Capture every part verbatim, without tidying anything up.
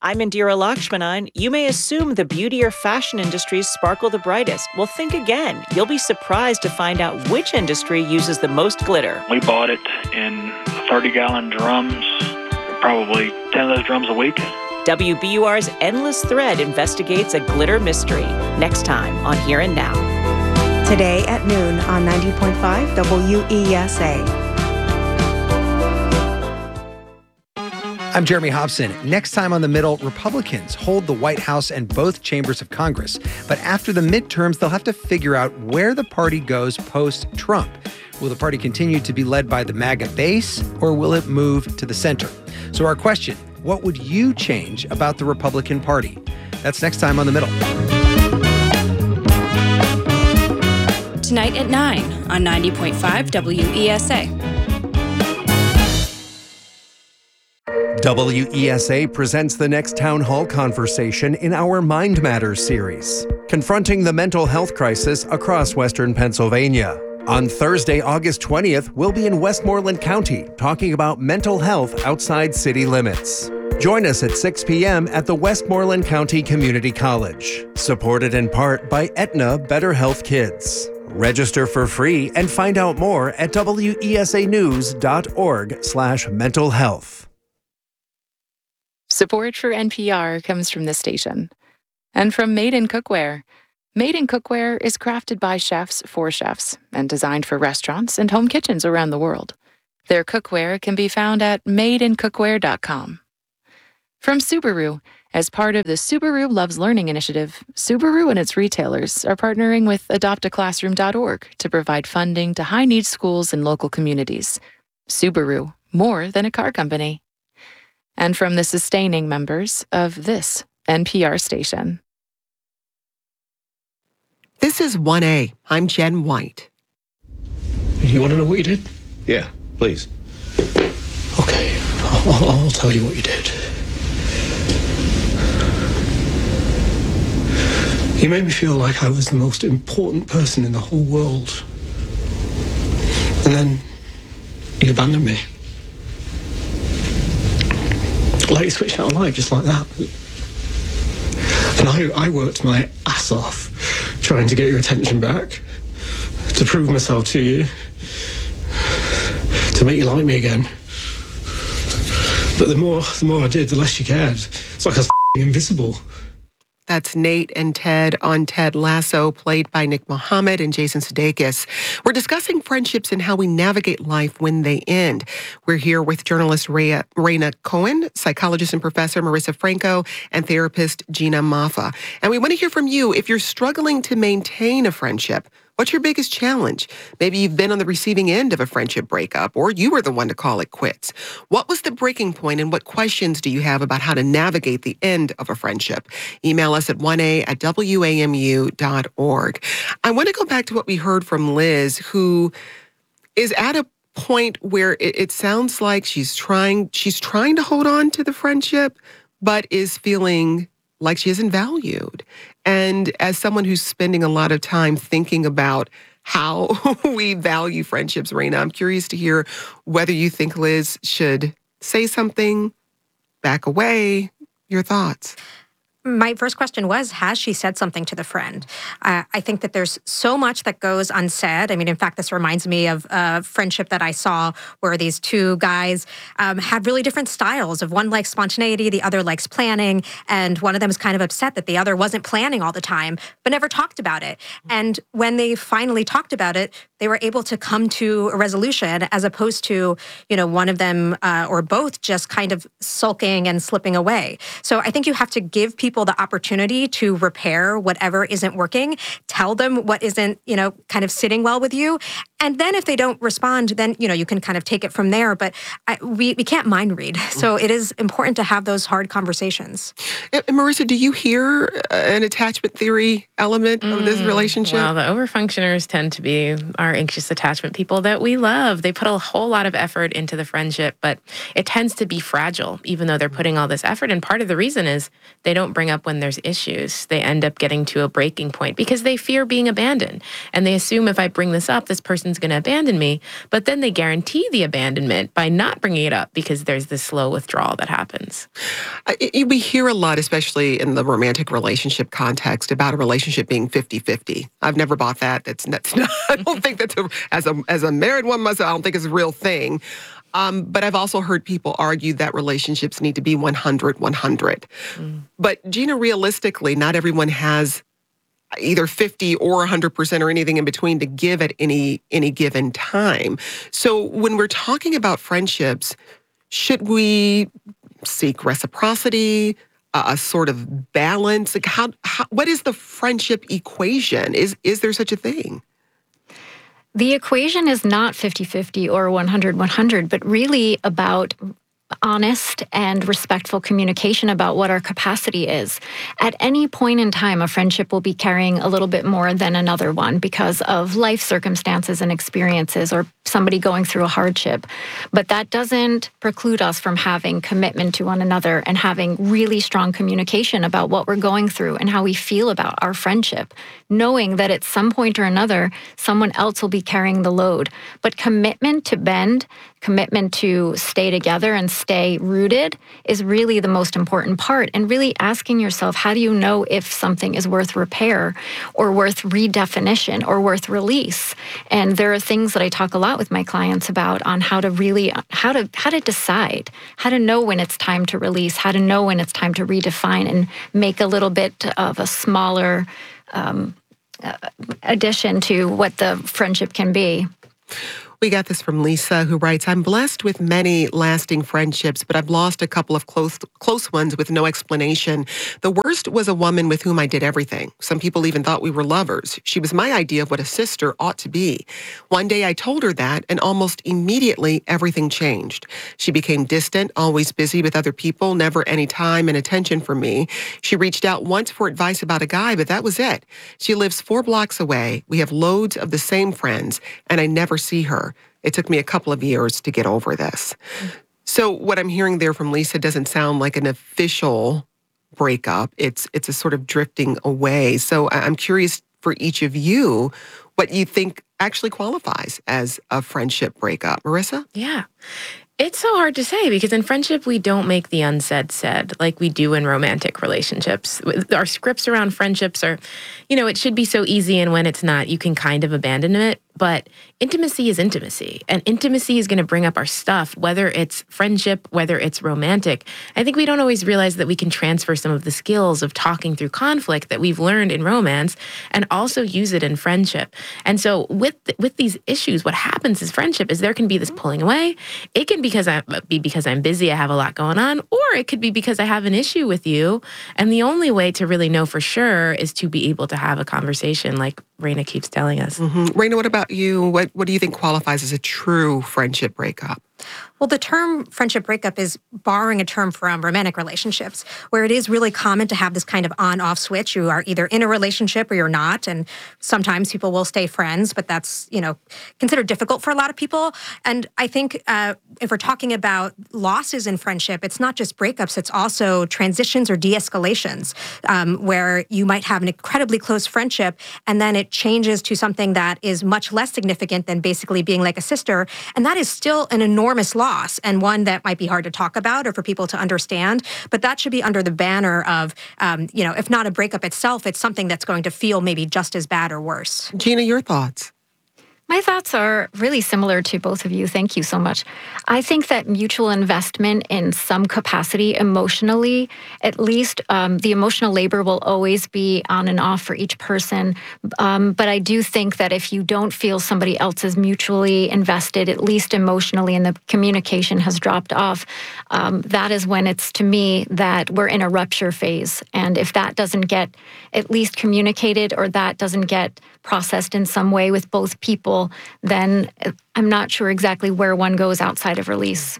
I'm Indira Lakshmanan. You may assume the beauty or fashion industries sparkle the brightest. Well, think again. You'll be surprised to find out which industry uses the most glitter. We bought it in thirty-gallon drums, probably ten of those drums a week. W B U R's Endless Thread investigates a glitter mystery. Next time on Here and Now. Today at noon on ninety point five W E S A. I'm Jeremy Hobson. Next time on The Middle, Republicans hold the White House and both chambers of Congress. But after the midterms, they'll have to figure out where the party goes post-Trump. Will the party continue to be led by the MAGA base, or will it move to the center? So our question, what would you change about the Republican Party? That's next time on The Middle. Tonight at nine on ninety point five W E S A. W E S A presents the next town hall conversation in our Mind Matters series, confronting the mental health crisis across Western Pennsylvania. On Thursday, August twentieth, we'll be in Westmoreland County talking about mental health outside city limits. Join us at six p.m. at the Westmoreland County Community College, supported in part by Aetna Better Health Kids. Register for free and find out more at W E S A news dot org slash mental health. Support for N P R comes from this station and from Made in Cookware. Made in Cookware is crafted by chefs for chefs and designed for restaurants and home kitchens around the world. Their cookware can be found at made in cookware dot com. From Subaru, as part of the Subaru Loves Learning initiative, Subaru and its retailers are partnering with adopt a classroom dot org to provide funding to high-needs schools and local communities. Subaru, more than a car company. And from the sustaining members of this N P R station. This is one A. I'm Jen White. You want to know what you did? Yeah, please. Okay, I'll, I'll tell you what you did. You made me feel like I was the most important person in the whole world. And then you abandoned me. Like you switched out of life just like that. And I, I worked my ass off trying to get your attention back, to prove myself to you, to make you like me again. But the more the more I did, the less you cared. It's like I was invisible. That's Nate and Ted on Ted Lasso, played by Nick Mohammed and Jason Sudeikis. We're discussing friendships and how we navigate life when they end. We're here with journalist Rhea, Raina Cohen, psychologist and professor Marissa Franco, and therapist Gina Maffa. And we want to hear from you. If you're struggling to maintain a friendship, what's your biggest challenge? Maybe you've been on the receiving end of a friendship breakup, or you were the one to call it quits. What was the breaking point, and what questions do you have about how to navigate the end of a friendship? Email us at one A at W A M U dot org. I want to go back to what we heard from Liz, who is at a point where it, it sounds like she's trying, she's trying to hold on to the friendship, but is feeling like she isn't valued. And as someone who's spending a lot of time thinking about how we value friendships, Raina, I'm curious to hear whether you think Liz should say something, back away, your thoughts. My first question was, has she said something to the friend? Uh, I think that there's so much that goes unsaid. I mean, in fact, this reminds me of a friendship that I saw where these two guys um, had really different styles. Of one likes spontaneity, the other likes planning, and one of them is kind of upset that the other wasn't planning all the time, but never talked about it. And when they finally talked about it, they were able to come to a resolution, as opposed to, you know, one of them uh, or both just kind of sulking and slipping away. So I think you have to give people people the opportunity to repair whatever isn't working, tell them what isn't, you know, kind of sitting well with you. And then if they don't respond, then, you know, you can kind of take it from there. But I, we, we can't mind read. So it is important to have those hard conversations. And Marissa, do you hear an attachment theory element of this relationship? Well, the overfunctioners tend to be our anxious attachment people that we love. They put a whole lot of effort into the friendship, but it tends to be fragile, even though they're putting all this effort. And part of the reason is they don't bring up when there's issues. They end up getting to a breaking point because they fear being abandoned. And they assume if I bring this up, this person's person's going to abandon me, but then they guarantee the abandonment by not bringing it up because there's this slow withdrawal that happens. I, we hear a lot, especially in the romantic relationship context, about a relationship being fifty-fifty. I've never bought that. That's, that's not, I don't think that's, a, as, a, as a married woman myself, I don't think it's a real thing. Um, but I've also heard people argue that relationships need to be one hundred one hundred. Mm. But Gina, realistically, not everyone has either fifty or one hundred percent or anything in between to give at any any given time. So when we're talking about friendships, should we seek reciprocity, a, a sort of balance? Like how, how, what is the friendship equation? Is is there such a thing? The equation is not fifty-fifty or one hundred one hundred, but really about honest and respectful communication about what our capacity is. At any point in time, a friendship will be carrying a little bit more than another one because of life circumstances and experiences or somebody going through a hardship. But that doesn't preclude us from having commitment to one another and having really strong communication about what we're going through and how we feel about our friendship, knowing that at some point or another, someone else will be carrying the load. But commitment to bend, commitment to stay together and stay rooted is really the most important part. And really asking yourself, how do you know if something is worth repair or worth redefinition or worth release? And there are things that I talk a lot with my clients about on how to really, how to how to decide, how to know when it's time to release, how to know when it's time to redefine and make a little bit of a smaller um, uh, addition to what the friendship can be. We got this from Lisa, who writes, I'm blessed with many lasting friendships, but I've lost a couple of close close ones with no explanation. The worst was a woman with whom I did everything. Some people even thought we were lovers. She was my idea of what a sister ought to be. One day I told her that, and almost immediately everything changed. She became distant, always busy with other people, never any time and attention for me. She reached out once for advice about a guy, but that was it. She lives four blocks away. We have loads of the same friends, and I never see her. It took me a couple of years to get over this. So what I'm hearing there from Lisa doesn't sound like an official breakup. It's it's a sort of drifting away. So I'm curious for each of you what you think actually qualifies as a friendship breakup. Marissa? Yeah. It's so hard to say because in friendship, we don't make the unsaid said like we do in romantic relationships. Our scripts around friendships are, you know, it should be so easy, and when it's not, you can kind of abandon it. But intimacy is intimacy, and intimacy is going to bring up our stuff, whether it's friendship, whether it's romantic. I think we don't always realize that we can transfer some of the skills of talking through conflict that we've learned in romance and also use it in friendship. And so with with these issues, what happens is friendship is there can be this pulling away. It can because I, be because I'm busy, I have a lot going on, or it could be because I have an issue with you. And the only way to really know for sure is to be able to have a conversation like Raina keeps telling us. Mm-hmm. Raina, what about you? What what do you think qualifies as a true friendship breakup? Well, the term friendship breakup is borrowing a term from romantic relationships, where it is really common to have this kind of on-off switch. You are either in a relationship or you're not, and sometimes people will stay friends, but that's, you know, considered difficult for a lot of people. And I think uh, if we're talking about losses in friendship, it's not just breakups, it's also transitions or de-escalations, um, where you might have an incredibly close friendship, and then it changes to something that is much less significant than basically being like a sister, and that is still an enormous loss. And one that might be hard to talk about or for people to understand, but that should be under the banner of, um, you know, if not a breakup itself, it's something that's going to feel maybe just as bad or worse. Gina, your thoughts? My thoughts are really similar to both of you. Thank you so much. I think that mutual investment in some capacity emotionally, at least um, the emotional labor will always be on and off for each person. Um, but I do think that if you don't feel somebody else is mutually invested, at least emotionally, and the communication has dropped off, um, that is when it's, to me, that we're in a rupture phase. And if that doesn't get at least communicated or that doesn't get processed in some way with both people, then I'm not sure exactly where one goes outside of release.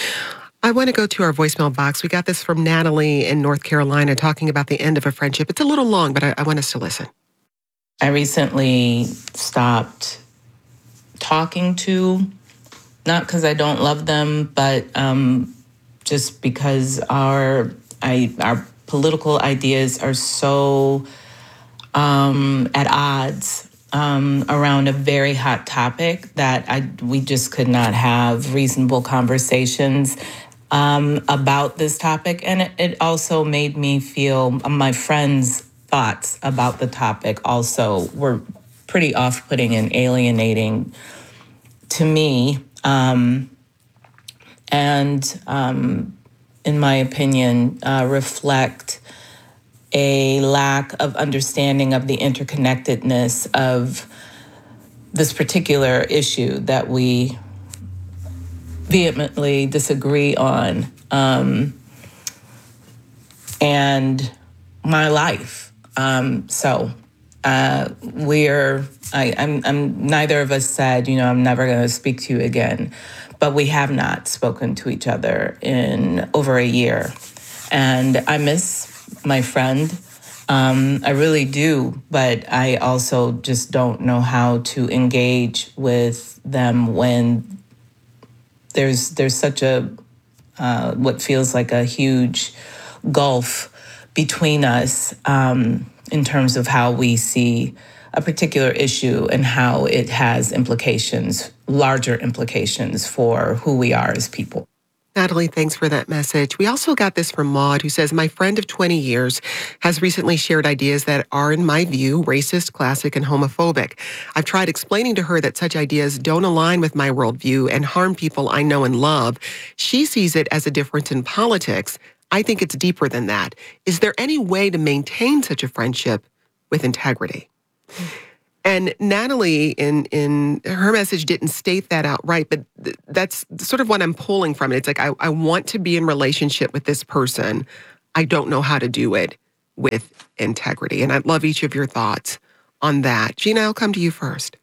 I want to go to our voicemail box. We got this from Natalie in North Carolina talking about the end of a friendship. It's a little long, but I, I want us to listen. I recently stopped talking to, not because I don't love them, but um, just because our I, our political ideas are so um, at odds. um, around a very hot topic that I we just could not have reasonable conversations um, about this topic. And it, it also made me feel my friends' thoughts about the topic also were pretty off-putting and alienating to me. Um, and um, in my opinion, uh, reflect a lack of understanding of the interconnectedness of this particular issue that we vehemently disagree on, um, and my life. Um, so uh, we're, I, I'm, I'm, neither of us said, you know, I'm never going to speak to you again, but we have not spoken to each other in over a year. And I miss my friend. Um, I really do, but I also just don't know how to engage with them when there's there's such a uh, what feels like a huge gulf between us um, in terms of how we see a particular issue and how it has implications, larger implications for who we are as people. Natalie, thanks for that message. We also got this from Maud, who says, my friend of twenty years has recently shared ideas that are, in my view, racist, classic, and homophobic. I've tried explaining to her that such ideas don't align with my worldview and harm people I know and love. She sees it as a difference in politics. I think it's deeper than that. Is there any way to maintain such a friendship with integrity? And Natalie, in in her message, didn't state that outright, but th- that's sort of what I'm pulling from it. It's like, I, I want to be in relationship with this person. I don't know how to do it with integrity. And I'd love each of your thoughts on that. Gina, I'll come to you first.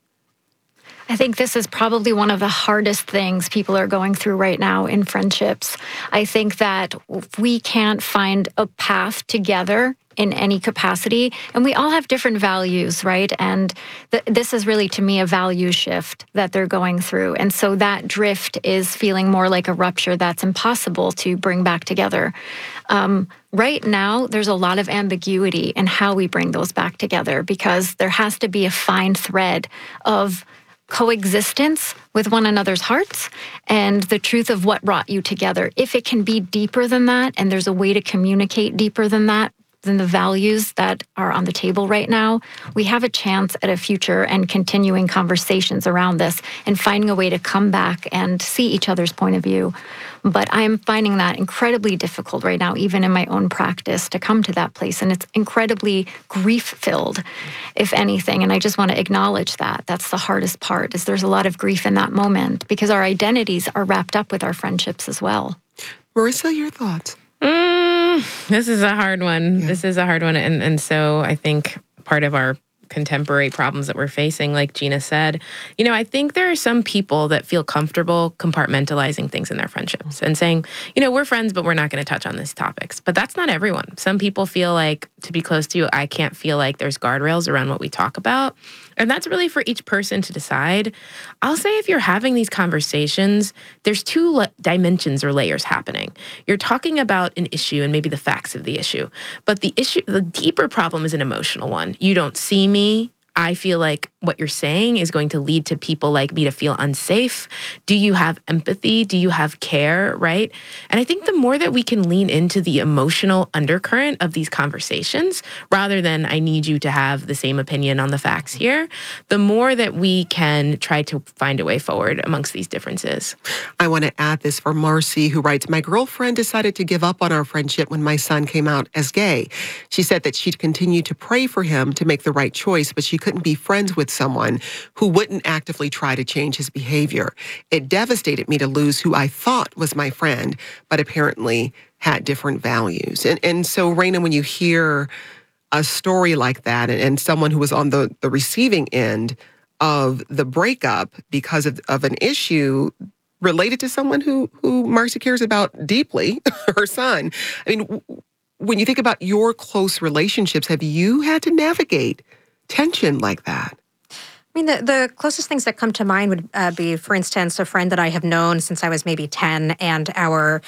I think this is probably one of the hardest things people are going through right now in friendships. I think that if we can't find a path together in any capacity, and we all have different values, right? And th- this is really, to me, a value shift that they're going through. And so that drift is feeling more like a rupture that's impossible to bring back together. Um, right now, there's a lot of ambiguity in how we bring those back together, because there has to be a fine thread of coexistence with one another's hearts and the truth of what brought you together. If it can be deeper than that, and there's a way to communicate deeper than that, than the values that are on the table right now, we have a chance at a future and continuing conversations around this and finding a way to come back and see each other's point of view. But I'm finding that incredibly difficult right now, even in my own practice, to come to that place. And it's incredibly grief-filled, if anything. And I just want to acknowledge that. That's the hardest part, is there's a lot of grief in that moment, because our identities are wrapped up with our friendships as well. Marissa, your thoughts? Mm, this is a hard one. Yeah. This is a hard one. And, and so I think part of our contemporary problems that we're facing, like Gina said, you know, I think there are some people that feel comfortable compartmentalizing things in their friendships and saying, you know, we're friends, but we're not going to touch on these topics. But that's not everyone. Some people feel like, to be close to you, I can't feel like there's guardrails around what we talk about. And that's really for each person to decide. I'll say if you're having these conversations, there's two le- dimensions or layers happening. You're talking about an issue and maybe the facts of the issue. But the issue, the deeper problem is an emotional one. You don't see me. I feel like what you're saying is going to lead to people like me to feel unsafe. Do you have empathy? Do you have care, right? And I think the more that we can lean into the emotional undercurrent of these conversations, rather than I need you to have the same opinion on the facts here, the more that we can try to find a way forward amongst these differences. I want to add this for Marcy, who writes, my girlfriend decided to give up on our friendship when my son came out as gay. She said that she'd continue to pray for him to make the right choice, but she couldn't be friends with someone who wouldn't actively try to change his behavior. It devastated me to lose who I thought was my friend, but apparently had different values. And and so, Raina, when you hear a story like that, and, and someone who was on the, the receiving end of the breakup because of, of an issue related to someone who, who Marcy cares about deeply, her son, I mean, when you think about your close relationships, have you had to navigate tension like that? I mean, the, the closest things that come to mind would uh, be, for instance, a friend that I have known since I was maybe ten, and our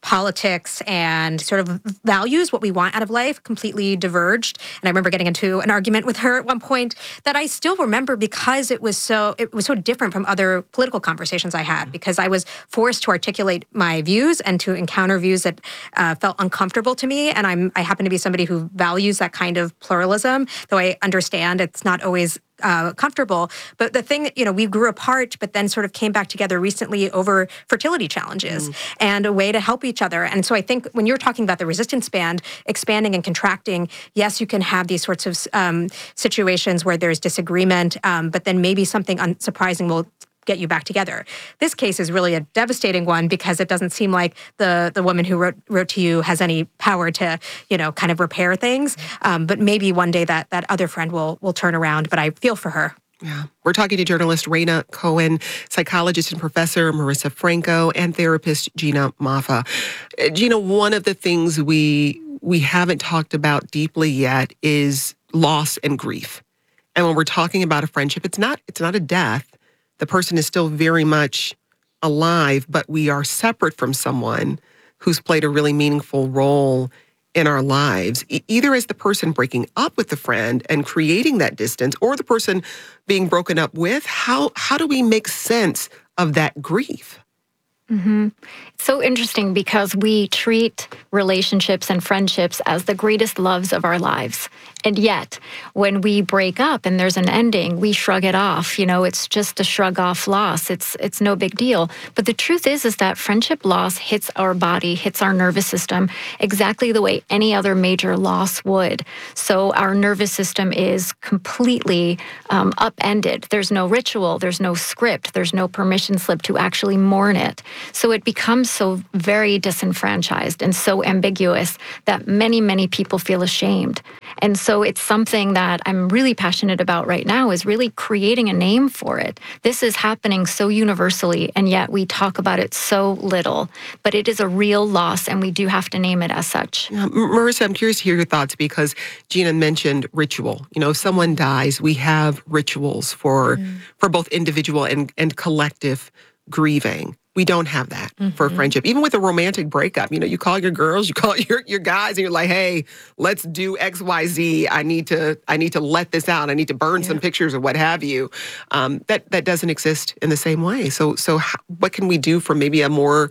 politics and sort of values, what we want out of life, completely diverged. And I remember getting into an argument with her at one point that I still remember because it was so it was so different from other political conversations I had, because I was forced to articulate my views and to encounter views that uh, felt uncomfortable to me. And I'm I happen to be somebody who values that kind of pluralism, though I understand it's not always Uh, comfortable. But the thing, you know, we grew apart, but then sort of came back together recently over fertility challenges mm. and a way to help each other. And so I think when you're talking about the resistance band expanding and contracting, yes, you can have these sorts of um, situations where there's disagreement, um, but then maybe something unsurprising will get you back together. This case is really a devastating one because it doesn't seem like the the woman who wrote wrote to you has any power to, you know, kind of repair things. Um, but maybe one day that that other friend will will turn around. But I feel for her. Yeah. We're talking to journalist Rayna Cohen, psychologist and professor Marissa Franco, and therapist Gina Maffa. Gina, one of the things we we haven't talked about deeply yet is loss and grief. And when we're talking about a friendship, it's not it's not a death. The person is still very much alive, but we are separate from someone who's played a really meaningful role in our lives, e- either as the person breaking up with the friend and creating that distance, or the person being broken up with. How how do we make sense of that grief? Mm-hmm. It's so interesting because we treat relationships and friendships as the greatest loves of our lives. And yet, when we break up and there's an ending, we shrug it off. You know, it's just a shrug off loss. It's it's no big deal. But the truth is, is that friendship loss hits our body, hits our nervous system exactly the way any other major loss would. So our nervous system is completely um, upended. There's no ritual, there's no script, there's no permission slip to actually mourn it. So it becomes so very disenfranchised and so ambiguous that many, many people feel ashamed. And so it's something that I'm really passionate about right now, is really creating a name for it. This is happening so universally, and yet we talk about it so little. But it is a real loss, and we do have to name it as such. Yeah, Marissa, I'm curious to hear your thoughts, because Gina mentioned ritual. You know, if someone dies, we have rituals for mm. for both individual and, and collective grieving. We don't have that mm-hmm. for a friendship. Even with a romantic breakup, you know, you call your girls, you call your, your guys, and you're like, hey, let's do X, Y, Z. I need to I need to let this out. I need to burn yeah. some pictures or what have you. Um, that that doesn't exist in the same way. So so how, what can we do from maybe a more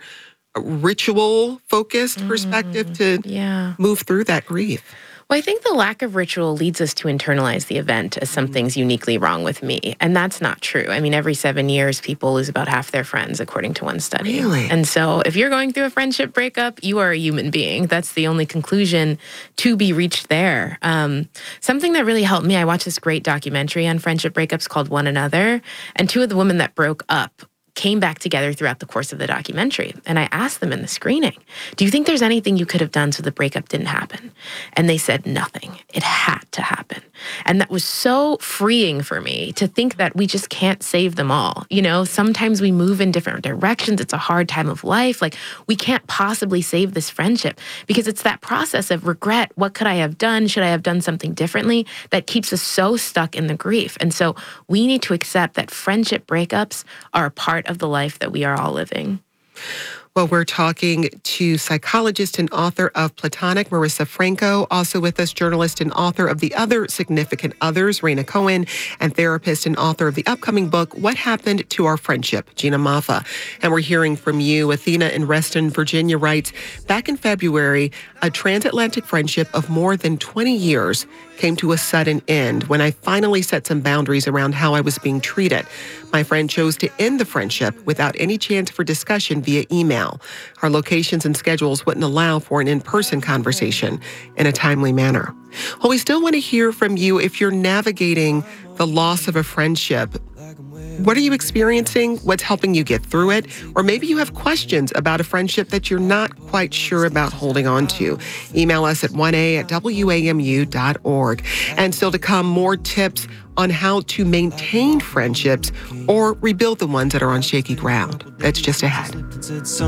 ritual-focused mm-hmm. perspective to yeah. move through that grief? Well, I think the lack of ritual leads us to internalize the event as something's uniquely wrong with me. And that's not true. I mean, every seven years, people lose about half their friends, according to one study. Really? And so if you're going through a friendship breakup, you are a human being. That's the only conclusion to be reached there. Um, something that really helped me, I watched this great documentary on friendship breakups called One Another. And two of the women that broke up came back together throughout the course of the documentary. And I asked them in the screening, do you think there's anything you could have done so the breakup didn't happen? And they said nothing. It had to happen. And that was so freeing for me to think that we just can't save them all. You know, sometimes we move in different directions. It's a hard time of life. Like, we can't possibly save this friendship, because it's that process of regret. What could I have done? Should I have done something differently? That keeps us so stuck in the grief. And so we need to accept that friendship breakups are a part of the life that we are all living. Well, we're talking to psychologist and author of Platonic, Marissa Franco. Also with us, journalist and author of The Other Significant Others, Rayna Cohen, and therapist and author of the upcoming book, What Happened to Our Friendship, Gina Maffa. And we're hearing from you. Athena in Reston, Virginia writes, back in February, a transatlantic friendship of more than twenty years came to a sudden end when I finally set some boundaries around how I was being treated. My friend chose to end the friendship without any chance for discussion via email. Our locations and schedules wouldn't allow for an in-person conversation in a timely manner. Well, we still want to hear from you if you're navigating the loss of a friendship. What are you experiencing? What's helping you get through it? Or maybe you have questions about a friendship that you're not quite sure about holding on to. Email us at one a at w a m u dot org. And still to come, more tips on how to maintain friendships or rebuild the ones that are on shaky ground. That's just ahead.